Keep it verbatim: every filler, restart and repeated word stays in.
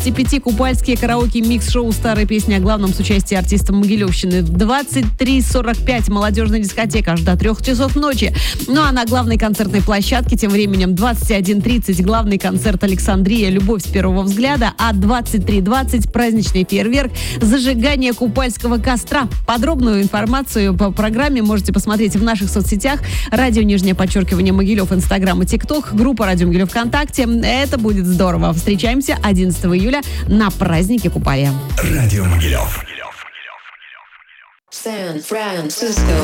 пяти купальские караоке микс-шоу «Старые песни о главном» с участием артиста Могилевщины. В двадцать три сорок пять молодежная дискотека аж до трех часов ночи. Ну а на главной концертной площадке тем временем двадцать один тридцать главный концерт «Александрия. Любовь с первого взгляда», а двадцать три двадцать праздничный фейерверк «Зажигание купальского костра». Подробную информацию по программе можете посмотреть в наших соцсетях. Радио нижнее подчеркивание Могилев, Инстаграм и ТикТок, группа Радио Могилев ВКонтакте. Это будет здорово. Встречаемся одиннадцатого июля на празднике Купалья. Радио Могилев. Сан Франциско.